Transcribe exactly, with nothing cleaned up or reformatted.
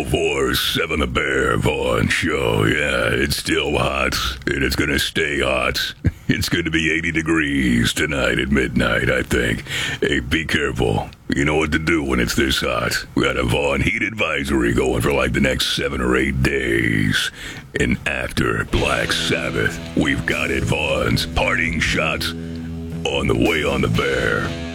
four seven The Bear Vaughn Show. Yeah, it's still hot, and it's going to stay hot. It's going to be eighty degrees tonight at midnight, I think. Hey, be careful. You know what to do when it's this hot. We got a Vaughn heat advisory going for like the next seven or eight days. And after Black Sabbath, we've got it, Vaughn's parting shots on the way on the Bear.